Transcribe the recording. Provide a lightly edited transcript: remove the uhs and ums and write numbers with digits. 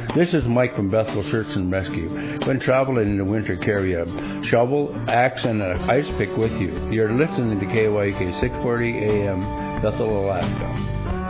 This is Mike from Bethel Search and Rescue. When traveling in the winter, carry a shovel, axe, and an ice pick with you. You're listening to KYK 640 AM, Bethel, Alaska.